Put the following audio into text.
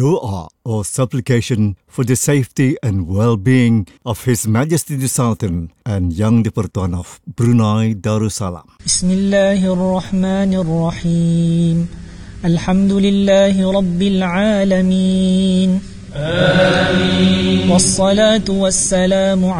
doa or supplication for the safety and well-being of His Majesty the Sultan and Yang di-Pertuan of Brunei Darussalam. Bismillahirrahmanirrahim. Alhamdulillahi Rabbil Alamin. Amin. Wassalatu wassalamu